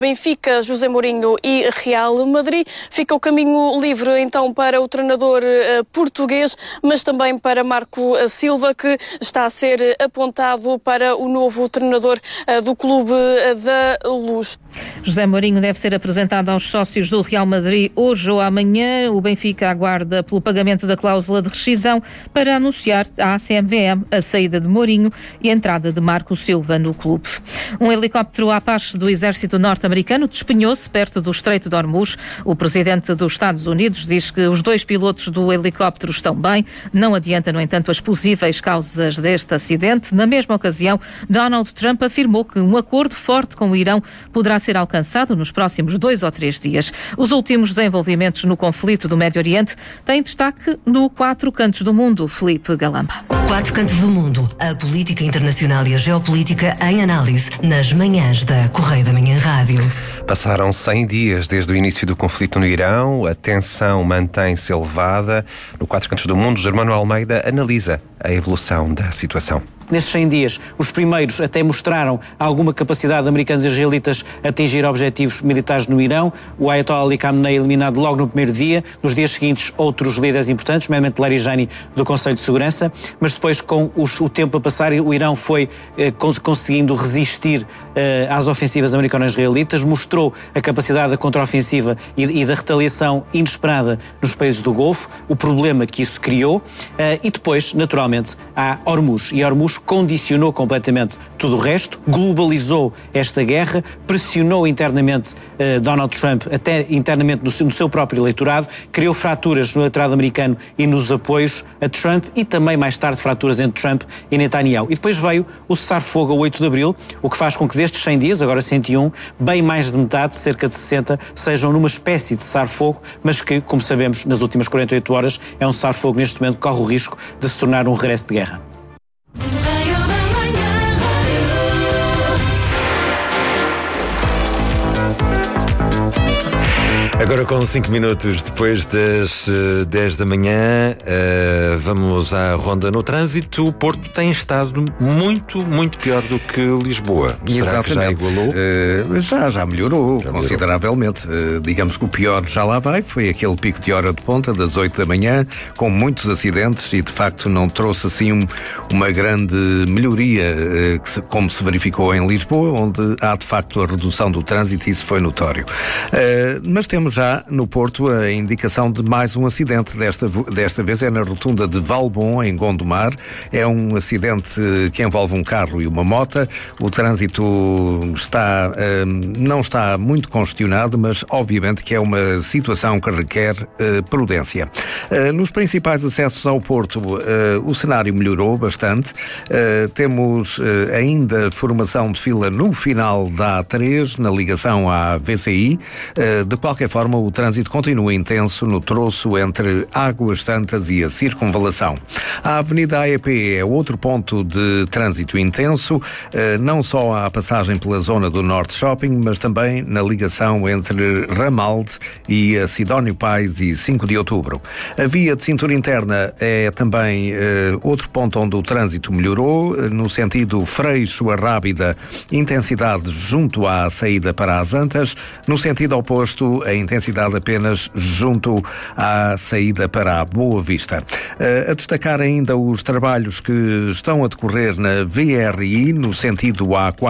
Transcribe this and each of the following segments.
Benfica, José Mourinho e Real Madrid. Fica o caminho livre então para o treinador português, mas também para Marco Silva, que está a ser apontado para o novo treinador do Clube da Luz. José Mourinho deve ser apresentado aos sócios do Real Madrid hoje ou amanhã. O Benfica aguarda pelo pagamento da cláusula de rescisão para anunciar à CMVM a saída de Mourinho e a entrada de Marco Silva no clube. Um helicóptero Apache do exército norte-americano despenhou-se perto do Estreito de Hormuz. O presidente dos Estados Unidos diz que os 2 pilotos do helicóptero estão bem. Não adianta, no entanto, as possíveis causas deste acidente. Na mesma ocasião, Donald Trump afirmou que um acordo forte com o Irão poderá ser alcançado nos próximos 2 ou 3 dias. Os últimos desenvolvimentos no conflito do Médio Oriente têm destaque no Quatro Cantos do Mundo. Filipe Galamba. Quatro Cantos do Mundo. A política internacional e a geopolítica em análise nas manhãs da Correio da Manhã Rádio. Passaram 100 dias desde o início do conflito no Irão. A tensão mantém-se elevada. No Quatro Cantos do Mundo, Germano Almeida analisa a evolução da situação. Nesses 100 dias, os primeiros até mostraram alguma capacidade de americanos e israelitas atingir objetivos militares no Irão. O Ayatollah Ali Khamenei eliminado logo no primeiro dia. Nos dias seguintes, outros líderes importantes, nomeadamente Larijani do Conselho de Segurança. Mas depois, com o tempo a passar, o Irão foi conseguindo resistir às ofensivas americanas e israelitas, mostrou a capacidade da contraofensiva e da retaliação inesperada nos países do Golfo, o problema que isso criou. E depois, naturalmente, há Hormuz. E Hormuz condicionou completamente tudo o resto, globalizou esta guerra, pressionou internamente Donald Trump, até internamente no seu próprio eleitorado, criou fraturas no eleitorado americano e nos apoios a Trump e também mais tarde fraturas entre Trump e Netanyahu. E depois veio o cessar-fogo a 8 de abril, o que faz com que destes 100 dias, agora 101, bem mais de metade, cerca de 60, sejam numa espécie de cessar-fogo, mas que, como sabemos, nas últimas 48 horas, é um cessar-fogo neste momento que corre o risco de se tornar um regresso de guerra. Agora com 5 minutos depois das 10 da manhã, vamos à ronda no trânsito. O Porto tem estado muito, muito pior do que Lisboa. Será que já igualou? Já melhorou consideravelmente. Digamos que o pior já lá vai. Foi aquele pico de hora de ponta das 8 da manhã, com muitos acidentes e de facto não trouxe assim uma grande melhoria, como se verificou em Lisboa, onde há de facto a redução do trânsito e isso foi notório. Mas temos já no Porto a indicação de mais um acidente. Desta vez é na rotunda de Valbom, em Gondomar. É um acidente que envolve um carro e uma moto. O trânsito não está muito congestionado, mas obviamente que é uma situação que requer prudência. Nos principais acessos ao Porto, o cenário melhorou bastante. Temos ainda formação de fila no final da A3, na ligação à VCI. De qualquer forma, o trânsito continua intenso no troço entre Águas Santas e a Circunvalação. A Avenida AEP é outro ponto de trânsito intenso, não só à passagem pela zona do Norte Shopping, mas também na ligação entre Ramalde e a Sidónio Pais e 5 de Outubro. A via de cintura interna é também outro ponto onde o trânsito melhorou, no sentido Freixo a Rábida, intensidade junto à saída para as Antas, no sentido oposto, a intensidade apenas junto à saída para a Boa Vista. A destacar ainda os trabalhos que estão a decorrer na VRI, no sentido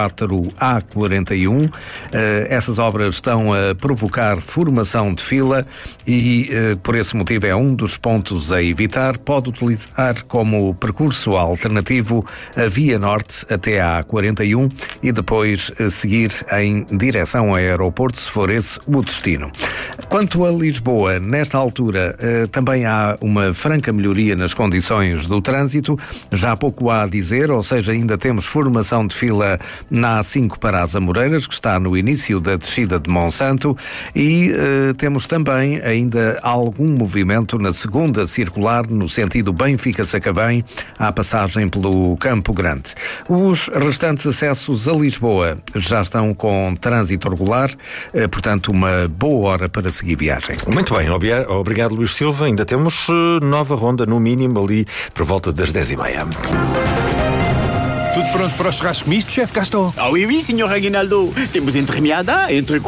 A4-A41. Essas obras estão a provocar formação de fila e, por esse motivo, é um dos pontos a evitar. Pode utilizar como percurso alternativo a Via Norte até a A41 e depois seguir em direção ao aeroporto, se for esse o destino. Quanto a Lisboa, nesta altura também há uma franca melhoria nas condições do trânsito. Já há pouco há a dizer, ou seja, ainda temos formação de fila na A5 para as Amoreiras, que está no início da descida de Monsanto, e temos também ainda algum movimento na segunda circular, no sentido Benfica-Sacavém, à passagem pelo Campo Grande. Os restantes acessos a Lisboa já estão com trânsito regular, portanto uma boa hora para seguir viagem. Muito bem, obrigado Luís Silva. Ainda temos nova ronda, no mínimo, ali por volta das 10h30. Tudo pronto para o churrasco misto, chefe Gaston? Ah oui, senhor Aguinaldo. Temos entremeada,